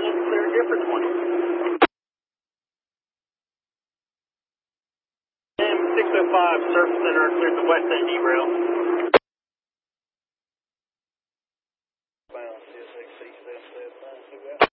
clear here for 20. M605 Surf Center cleared the west end derail. Bound CSXC 779.